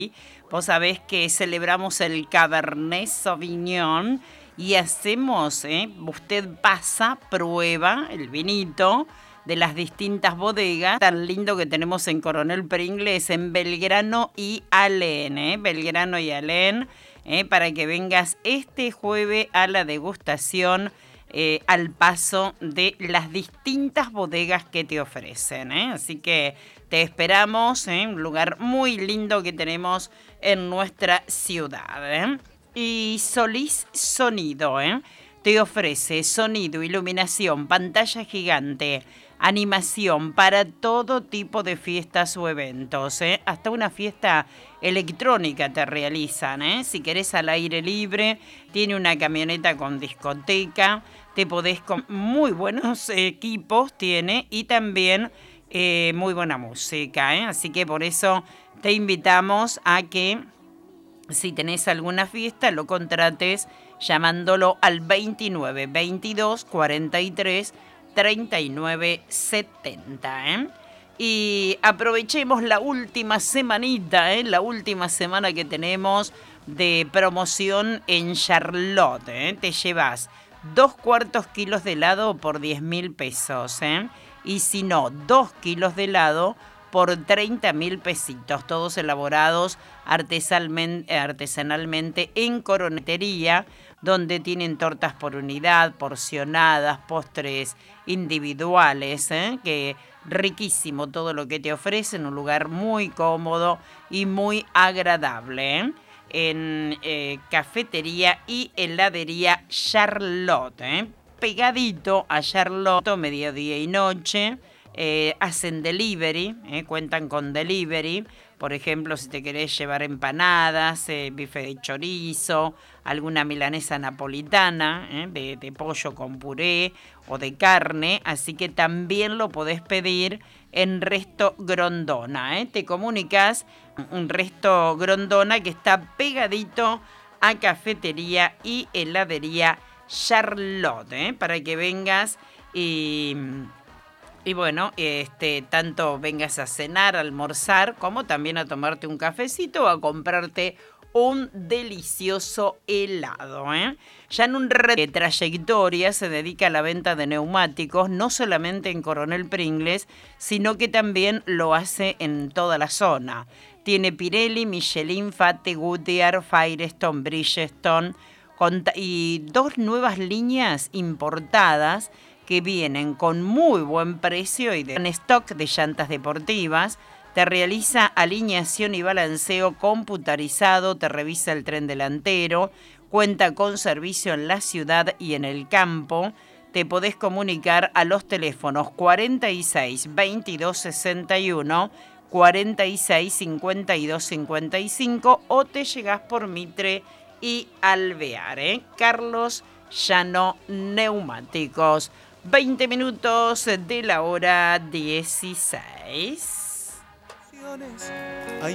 Vos sabés que celebramos el Cabernet Sauvignon y hacemos, usted pasa, prueba el vinito de las distintas bodegas, tan lindo que tenemos en Coronel Pringles, en Belgrano y Alén, Belgrano y Alén, para que vengas este jueves a la degustación al paso de las distintas bodegas que te ofrecen, Así que te esperamos, un lugar muy lindo que tenemos en nuestra ciudad, Y Solís Sonido, te ofrece sonido, iluminación, pantalla gigante, animación para todo tipo de fiestas o eventos, Hasta una fiesta electrónica te realizan, Si querés al aire libre, tiene una camioneta con discoteca, te podés con muy buenos equipos tiene y también muy buena música, Así que por eso te invitamos a que si tenés alguna fiesta lo contrates llamándolo al 29 22 43 39 70, Y aprovechemos la última semanita, la última semana que tenemos de promoción en Charlotte, Te llevas 2/4 kilos de helado por 10.000 pesos, Y si no, 2 kilos de helado por 30.000 pesitos, todos elaborados artesanalmente en Coronetería, donde tienen tortas por unidad, porcionadas, postres individuales, que riquísimo todo lo que te ofrecen, un lugar muy cómodo y muy agradable, en cafetería y heladería Charlotte, pegadito a Charlotte, mediodía y noche. Hacen delivery, cuentan con delivery. Por ejemplo, si te querés llevar empanadas, bife de chorizo, alguna milanesa napolitana, de pollo con puré o de carne. Así que también lo podés pedir en Resto Grondona. Te comunicas un Resto Grondona que está pegadito a cafetería y heladería Charlotte, para que vengas y bueno, tanto vengas a cenar, a almorzar, como también a tomarte un cafecito o a comprarte un delicioso helado, Ya en un de trayectoria se dedica a la venta de neumáticos, no solamente en Coronel Pringles, sino que también lo hace en toda la zona. Tiene Pirelli, Michelin, Fate, Goodyear, Firestone, Bridgestone y 2 nuevas líneas importadas que vienen con muy buen precio y en stock de llantas deportivas. Te realiza alineación y balanceo computarizado, te revisa el tren delantero, cuenta con servicio en la ciudad y en el campo. Te podés comunicar a los teléfonos 46 22 61, 46 52 55 o te llegás por Mitre y Alvear, Carlos Llano Neumáticos. 20 minutos de la hora 16.